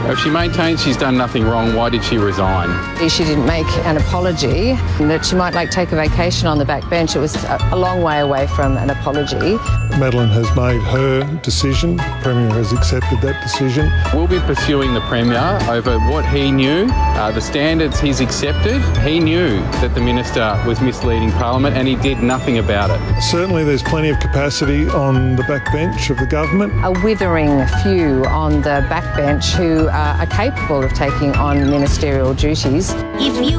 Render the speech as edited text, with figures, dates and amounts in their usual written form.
If she maintains she's done nothing wrong, why did she resign? She didn't make an apology, that she might take a vacation on the back bench. It was a long way away from an apology. Madeleine has made her decision. The Premier has accepted that decision. We'll be pursuing the Premier over what he knew, the standards he's accepted. He knew that the Minister was misleading Parliament and he did nothing about it. Certainly there's plenty of capacity on the backbench of the government. A withering few on the backbench who are capable of taking on ministerial duties. If you